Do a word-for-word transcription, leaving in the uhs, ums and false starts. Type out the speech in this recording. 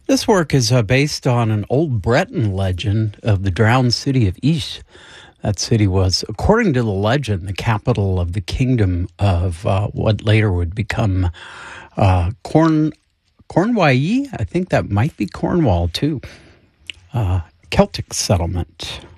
This work is uh, based on an old Breton legend of the drowned city of Is. That city was, according to the legend, the capital of the kingdom of uh, what later would become uh, Corn Cornwall. I think that might be Cornwall, too. Uh, Celtic settlement.